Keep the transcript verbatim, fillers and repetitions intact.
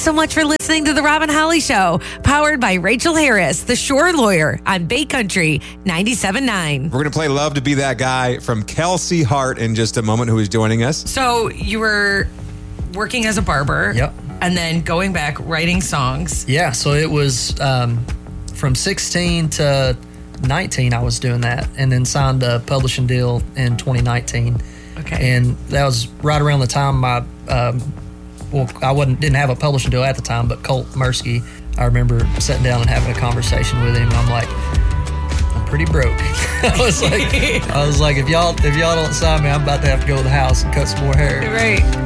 so much for listening to The Robin Holly Show, powered by Rachel Harris, the Shore Lawyer on Bay Country ninety-seven point nine. We're going to play Love to Be That Guy from Kelsey Hart in just a moment, who is joining us. So you were working as a barber. Yep. And then going back, writing songs. Yeah, so it was um, from sixteen to nineteen I was doing that, and then signed a publishing deal in twenty nineteen. Okay. And that was right around the time my, um, well, I wasn't didn't have a publishing deal at the time, but Colt Mursky, I remember sitting down and having a conversation with him, and I'm like, I'm pretty broke. I was like, I was like, if y'all if y'all don't sign me, I'm about to have to go to the house and cut some more hair. Right.